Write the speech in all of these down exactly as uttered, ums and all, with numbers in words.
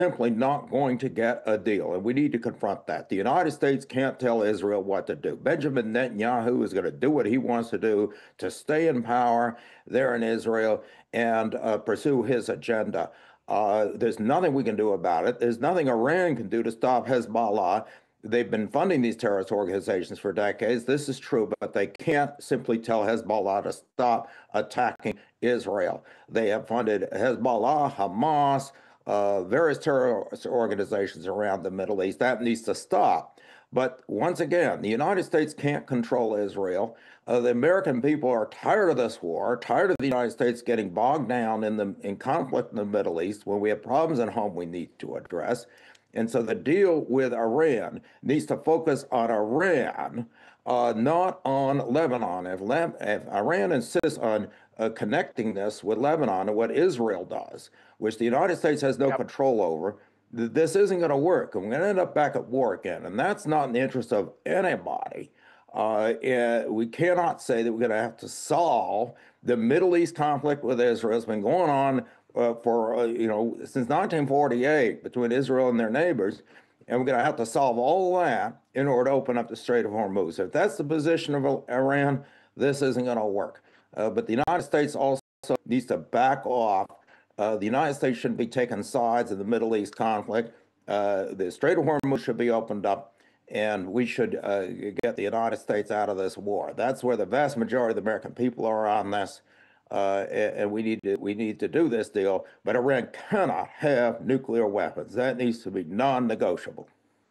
simply not going to get a deal, and we need to confront that. The United States can't tell Israel what to do. Benjamin Netanyahu is going to do what he wants to do to stay in power there in Israel and uh, pursue his agenda. Uh, there's nothing we can do about it. There's nothing Iran can do to stop Hezbollah. They've been funding these terrorist organizations for decades. This is true, but they can't simply tell Hezbollah to stop attacking Israel. They have funded Hezbollah, Hamas, uh, various terrorist organizations around the Middle East. That needs to stop. But once again, the United States can't control Israel. Uh, the American people are tired of this war, tired of the United States getting bogged down in the in conflict in the Middle East when we have problems at home we need to address. And so the deal with Iran needs to focus on Iran, uh, not on Lebanon. If, Le if Iran insists on uh, connecting this with Lebanon and what Israel does, which the United States has no yep. control over, th this isn't going to work. And we're going to end up back at war again. And that's not in the interest of anybody. Uh, we cannot say that we're going to have to solve the Middle East conflict with Israel. It's been going on Uh, for, uh, you know, since nineteen forty-eight between Israel and their neighbors, and we're going to have to solve all that in order to open up the Strait of Hormuz. If that's the position of Iran, this isn't going to work. Uh, but the United States also needs to back off. Uh, the United States shouldn't be taking sides in the Middle East conflict. Uh, the Strait of Hormuz should be opened up, and we should uh, get the United States out of this war. That's where the vast majority of the American people are on this. Uh, and we need to we need to do this deal, but Iran cannot have nuclear weapons. That needs to be non-negotiable.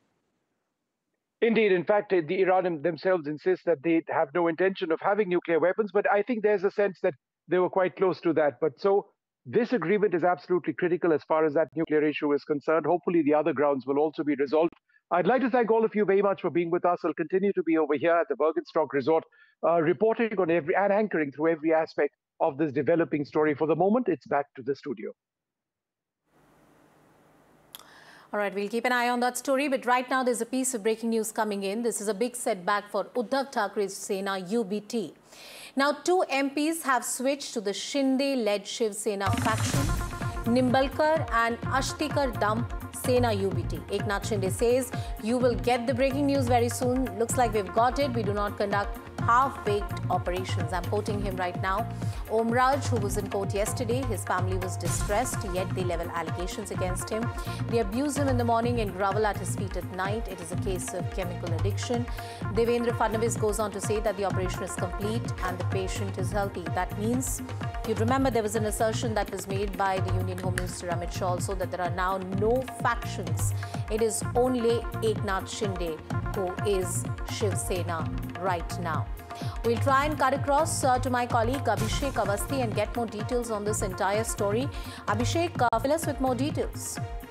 Indeed, in fact, the Iranians themselves insist that they have no intention of having nuclear weapons, but I think there's a sense that they were quite close to that. But so this agreement is absolutely critical as far as that nuclear issue is concerned. Hopefully the other grounds will also be resolved. I'd like to thank all of you very much for being with us. I'll continue to be over here at the Bergenstock Resort, uh, reporting on every and anchoring through every aspect of this developing story. For the moment, it's back to the studio. All right, we'll keep an eye on that story. But right now, there's a piece of breaking news coming in. This is a big setback for Uddhav Thackeray's Sena U B T. Now, two M Ps have switched to the Shinde-led Shiv Sena faction. Nimbalkar and Ashtikar dump Sena U B T. Eknath Shinde says, you will get the breaking news very soon. Looks like we've got it. We do not conduct half-baked operations. I'm quoting him right now. Om Raj, who was in court yesterday, his family was distressed, yet they level allegations against him. They abuse him in the morning and grovel at his feet at night. It is a case of chemical addiction. Devendra Fadnavis goes on to say that the operation is complete and the patient is healthy. That means, you'd remember there was an assertion that was made by the Union Home Minister Amit Shah also that there are now no factions. It is only Eknath Shinde who is Shiv Sena right now. We'll try and cut across uh, to my colleague Abhishek Avasthi and get more details on this entire story. Abhishek, uh, fill us with more details.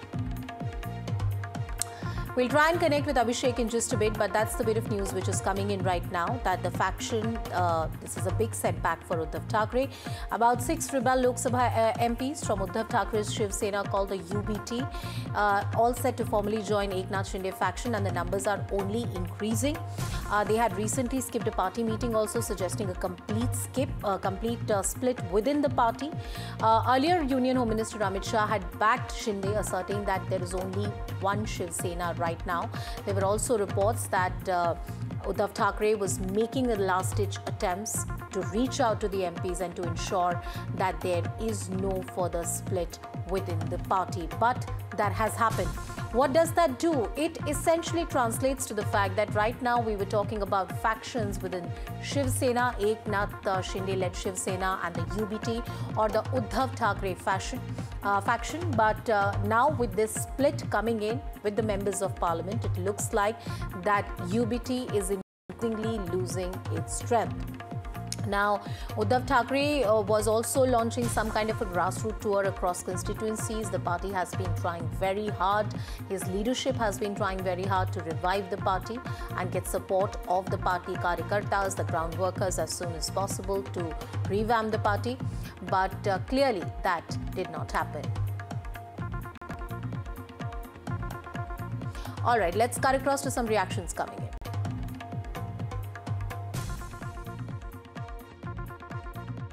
We'll try and connect with Abhishek in just a bit, but that's the bit of news which is coming in right now, that the faction, uh, this is a big setback for Uddhav Thackeray. About six rebel Lok Sabha uh, M Ps from Uddhav Thackeray's Shiv Sena called the U B T, uh, all set to formally join Eknath Shinde faction, and the numbers are only increasing. Uh, they had recently skipped a party meeting also, suggesting a complete skip, a complete uh, split within the party. Uh, earlier, Union Home Minister Amit Shah had backed Shinde, asserting that there is only one Shiv Sena right now. There were also reports that uh, Uddhav Thackeray was making the last-ditch attempts to reach out to the M Ps and to ensure that there is no further split within the party. But that has happened. What does that do? It essentially translates to the fact that right now we were talking about factions within Shiv Sena, Eknath uh, Shinde-led Shiv Sena and the U B T, or the Uddhav Thackeray fashion, uh, faction. But uh, now with this split coming in with the members of parliament, it looks like that U B T is increasingly losing its strength. Now, Uddhav Thackeray uh, was also launching some kind of a grassroots tour across constituencies. The party has been trying very hard. His leadership has been trying very hard to revive the party and get support of the party Karyakartas, the ground workers, as soon as possible to revamp the party. But uh, clearly that did not happen. All right, let's cut across to some reactions coming in.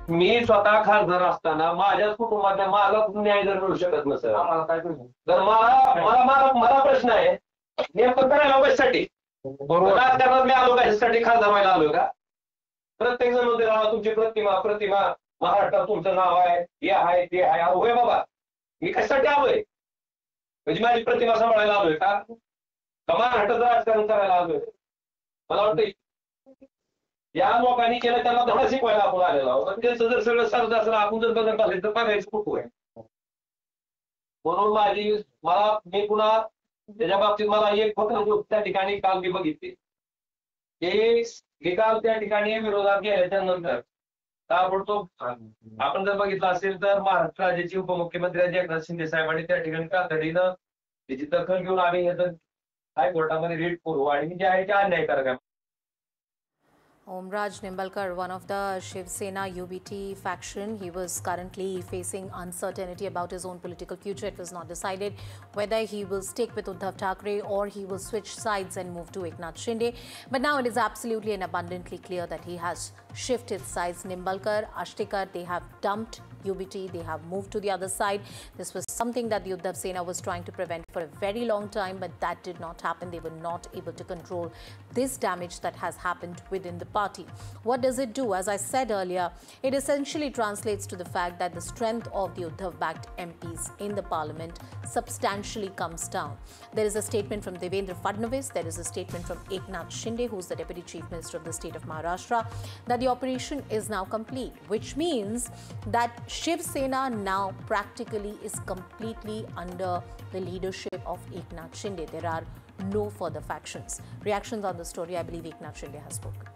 मी स्वतः खासदार असताना माझ्याच कुटुंबातल्या मला न्याय जर मिळू शकत नसेल आम्हाला काय तर मला मला मला मला प्रश्न आहे नेमकं करायला कशासाठी बरोबर राजकारणात मी आलो कशासाठी खासदार व्हायला आलोय का प्रत्येक जण म्हणते राव तुमची प्रतिमा प्रतिमा महाराष्ट्रात तुमचं नाव आहे हे आहे ते आहे होय बाबा मी कशासाठी आलोय म्हणजे माझी प्रतिमा सांभाळायला आलोय का महाराष्ट्राचं राजकारण करायला आलोय मला वाटतं या लोकांनी केलं त्यांना धडा शिकवायला आपण आलेलो आहोत त्यांचं जर सगळं सरत असलं आपण जर बदलत असेल तर बघायचं कुठं आहे म्हणून माझी मला मी पुन्हा त्याच्या बाबतीत मला एक फक्त त्या ठिकाणी काल मी बघितली की निकाल त्या ठिकाणी विरोधात गेल्याच्या नंतर ताबडतोब आपण जर बघितलं असेल तर महाराष्ट्र राज्याचे उपमुख्यमंत्री एकनाथ शिंदे साहेबांनी त्या ठिकाणी तातडीनं त्याची दखल घेऊन आम्ही हायकोर्टामध्ये रीट करू आणि जे आहे ते अन्यायकारक आहे. Omraj Nimbalkar, one of the Shiv Sena U B T faction, he was currently facing uncertainty about his own political future. It was not decided whether he will stick with Uddhav Thackeray or he will switch sides and move to Eknath Shinde. But now it is absolutely and abundantly clear that he has shifted sides. Nimbalkar, Ashtikar, they have dumped U B T, they have moved to the other side. This was something that the Uddhav Sena was trying to prevent for a very long time, but that did not happen. They were not able to control this damage that has happened within the party. What does it do? As I said earlier, it essentially translates to the fact that the strength of the Uddhav-backed M Ps in the parliament substantially comes down. There is a statement from Devendra Fadnavis, there is a statement from Eknath Shinde, who's the Deputy Chief Minister of the state of Maharashtra, that the operation is now complete, which means that Shiv Sena now practically is completely under the leadership of Eknath Shinde. There are no further factions. Reactions on the story, I believe Eknath Shinde has spoken.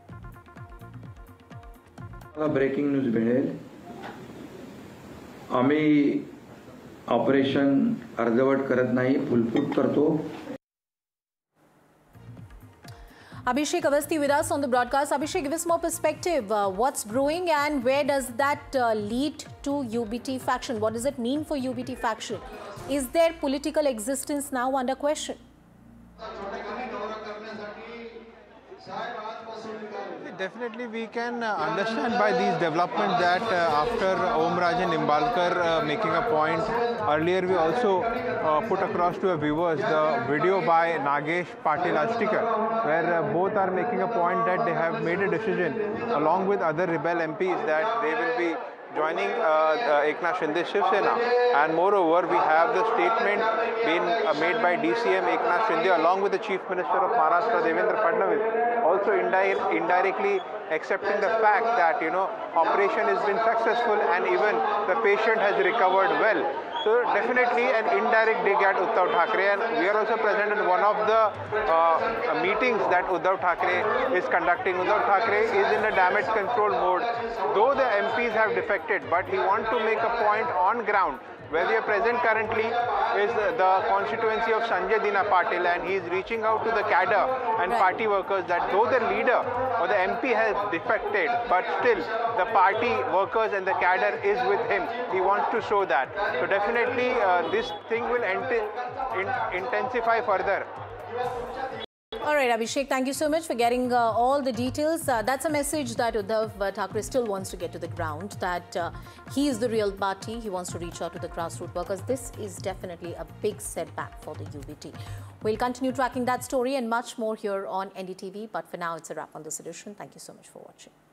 Breaking news मिळेल. आम्ही operation अर्धवट करत नाही, फुलफूट करतो. Abhishek Avasthi with us on the broadcast. Abhishek, give us more perspective. Uh, what's brewing and where does that uh, lead to U B T faction? What does it mean for U B T faction? Is their political existence now under question? Definitely we can uh, understand by these developments that uh, after Omraj Nimbalkar uh, making a point, earlier we also uh, put across to our viewers the video by Nagesh Patil Ashtikar, where uh, both are making a point that they have made a decision along with other rebel M Ps that they will be joining uh, uh, Eknath Shinde Shiv Sena. And moreover, we have the statement being uh, made by D C M Eknath Shinde along with the Chief Minister of Maharashtra Devendra Fadnavis, also indi indirectly accepting the fact that, you know, operation has been successful and even the patient has recovered well. So definitely an indirect dig at Uddhav Thackeray, and we are also present in one of the uh, meetings that Uddhav Thackeray is conducting. Uddhav Thackeray is in a damage control mode. Though the M Ps have defected, but he wants to make a point on ground. Where we are present currently is the constituency of Sanjay Dina Patil, and he is reaching out to the cadre and right. party workers that though the leader or the M P has defected, but still the party workers and the cadre is with him. He wants to show that. So definitely uh, this thing will in intensify further. All right, Abhishek, thank you so much for getting uh, all the details. Uh, that's a message that Uddhav uh, Thackeray still wants to get to the ground, that uh, he is the real party. He wants to reach out to the grassroots workers. This is definitely a big setback for the U B T. We'll continue tracking that story and much more here on N D T V. But for now, it's a wrap on this edition. Thank you so much for watching.